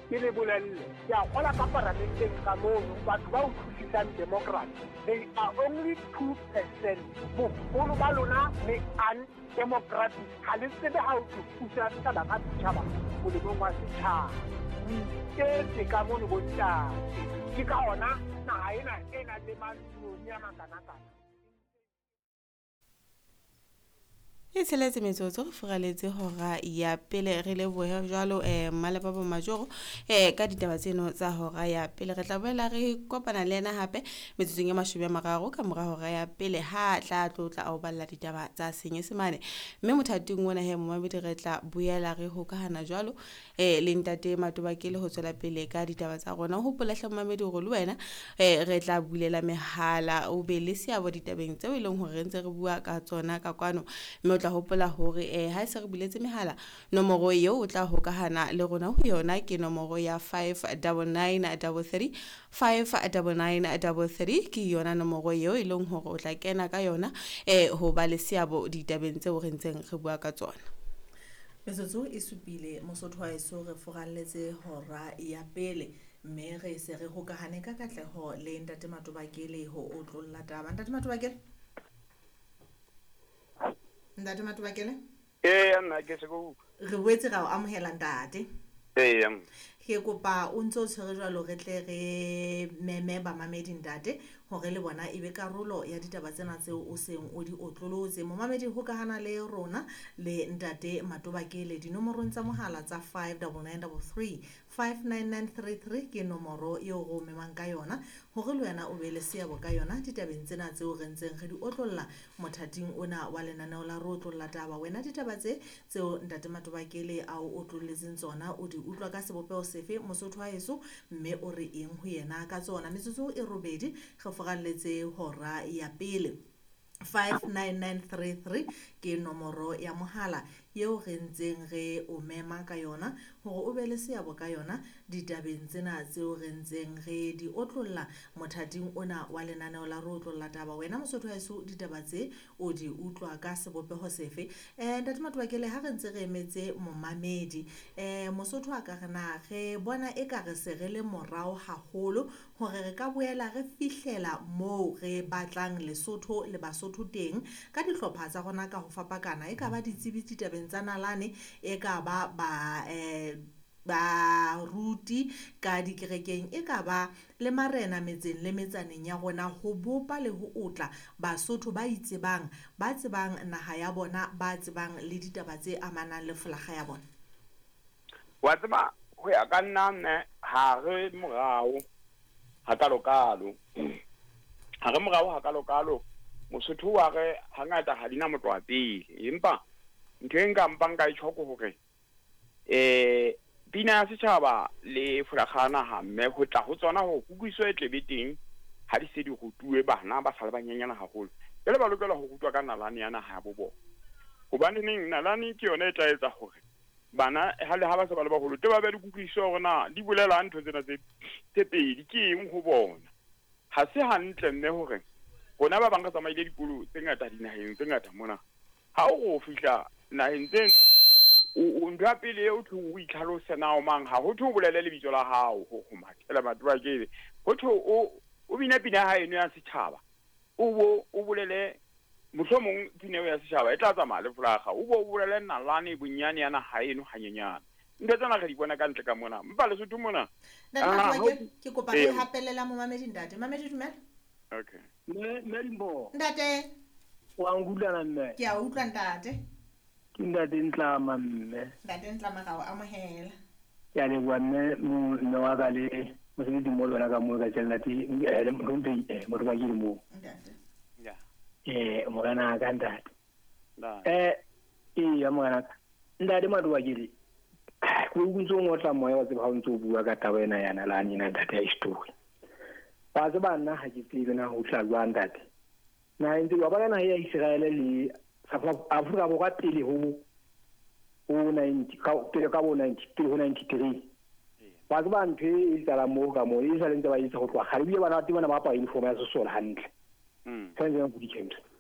ke le bolelle ya gola ka parlamenteng ka mono batho ba utlwisisang democrat they are only 2%. Bogolo ba lona le undemocratic ga le tsebe ga o thusa setšhaba ka setšhaba molemong wa setšhaba ke ka mono bontate ke ka ona naga ena e na le manoni a makanakana. e tsheletse metsotso go fogaletse hora ya pele re le bohe jalo Malepa ba Majoro ka ditaba tseno tsa hora ya pele re tla boela re kopana le ena hape metsotsong ya 30 ka mora hora ya pele ha tla tlotla ao balla ditaba tsa Senyesemane mme mothating ona he momamedi re tla boela re hokahana jalo le ntate Matobakele ho tswela pele ka ditaba tsa rona ho polehle momamedi go le wena re tla bulela mehala o be le seabo ditabeng tseo e leng hore re ntse re bua ka tsona ka kwano mme tla hopola hore ha se re buletse mehala nomoro eo o tla hokahana le rona ho yona ke nomoro ya 59933 59933 ke yona nomoro eo e leng hore o tla kena ka yona ho ba le seabo ditabeng tseo re ntseng re bua ka tsona. Metsotso e supile Mosotho wa eso re fogalletse hora ya pele mme re se re hokahane ka katleho le ntate Matobakele ho otlolla taba. Ntate Matobakele nna ke se go re boetse ga o amohela ntate. Ke kopa o ntse o tshwere jwalo re tle re meme ba mamedi ntate hore le bona ebe karolo ya ditaba tsena tseo o seng o di otlolotse. Momamedi hokahana le rona le ntate Matobakele dinomorong tsa mohala tsa 59933 59933 ke nomoro eo go memang ka yona hore le wena o be le seabo ka yona ditabeng tsena tseo re ntseng re di otlolla mothating ona wa lenaneo la re otlolla taba. Wena ditaba tseo ntate Matobakele a o otlolletseng tsona o di utlwa ka sebopeo sefe Mosotho wa heso mme o re eng ho yena ka tsona. Metsotso e robedi re fogalletse hora ya pele 59933 ke nomoro ya mohala yeo re ntseng re o mema ka yona hore o be le seabo ka yona ditabeng tsena tseo re ntseng re di otlolla mothating ona wa lenaneo la re otlolla taba. Wena Mosotho wa heso ditaba tse o di utlwa ka sebopeho sefe? Ntate Matobakele ha re ntse re emetse momamedi Mosotho a ka rena re bona e ka re se re le morao haholo hore re ka boela re fihlela moo re batlang Lesotho le Basotho teng ka dihlopha tsa rona ka ho fapakana e ka ba ditsebi ditabeng tsa nalane e ka ba ruti ka dikerekeng e ka ba le marena metseng le metsaneng ya rona ho bopa le ho utla Basotho ba itsebang ba tsebang naha ya bona ba tsebang le ditaba tse amanang le folaga ya bona. wa tseba ho ya ka nna mme ha re morao ha kalokalo Mosotho wa re hangata ha dina motho wa pele empa ntho e nka mpang ka itshoko hore pina ya setjhaba le folagana ha mme ho tla ho tsona ho kukiso e tlebeteng ha di se di rutuwe bana ba sala banyenyana haholo le ba lokela ho rutwa ka nalane ya naha ya bobo hobane ning nalane ke yona e tla etsa hore bana ha ba se ba le baholo te ba be di kukiso rona di bolela ntho tsena tse pedi ke eng ho bona ha se hantle mme hore bona ba bang ka tsamaile dikolo tse ngata dinaheng tse ngata mona ha o fihla naheng tseno o ntwa pele o thu o itlhalose na o mang ha ho thu bolele lebitso la hao ho Mathela Matobakele ho thu o bina pina ha eno ya setjhaba o bolele mohlomong pina ya setjhaba e tla tsamaya le folaga o bolele nalane bonyane yana ha eno hanyenyana ntse tsena re di bona ka ntle ka mona mpa Lesotho mona ke kopa re hapelela momamedi ntate mamedi dumela. Okay Melimbo Ntate wa ngulana mme ke a utlwa ntate ke ntate Ntlama mme ntate Ntlama ka o amohela ya le bua mme mo wa ka le mosebetsi mo lona ka mo ka tsela ti le motho mo ba ke mo ntate morana ka ntate ya morana ntate Matobakele go butso ngotla moya wa tseba ha o ntse o bua ka taba ena yana la nina ntate ya history ba tseba nna ha ke tsebe na ho tla jwa ntate na ntse ba bana ya Israel le Afrika Borwa pele ho 90 ka bo 93 ba tseba ntwe e tsala mo ka mo e sa le ntse ba itse go tloga ga le bana ba tibana ba pa uniform ya sesola hantle tshwanetse go di tshentse